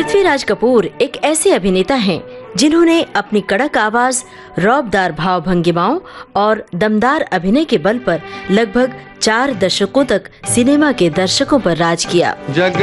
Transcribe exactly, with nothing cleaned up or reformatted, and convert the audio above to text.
पृथ्वीराज कपूर एक ऐसे अभिनेता हैं जिन्होंने अपनी कड़क आवाज, रौबदार भाव भंगिमाओं और दमदार अभिनय के बल पर लगभग चार दशकों तक सिनेमा के दर्शकों पर राज किया।